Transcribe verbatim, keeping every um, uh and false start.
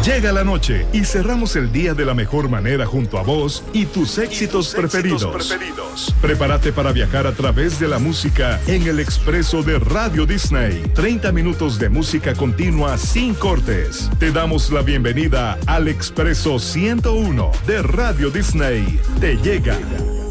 Llega la noche y cerramos el día de la mejor manera junto a vos y tus éxitos, y tus preferidos. éxitos preferidos. Prepárate para viajar a través de la música en el expreso de Radio Disney. treinta minutos de música continua sin cortes. Te damos la bienvenida al Expreso ciento uno de Radio Disney. Te llega.